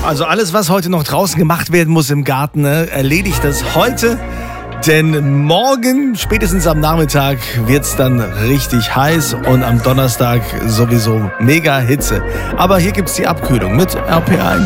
Also alles, was heute noch draußen gemacht werden muss im Garten, ne, erledigt das heute. Denn morgen, spätestens am Nachmittag, wird es dann richtig heiß und am Donnerstag sowieso mega Hitze. Aber hier gibt es die Abkühlung mit RPA1.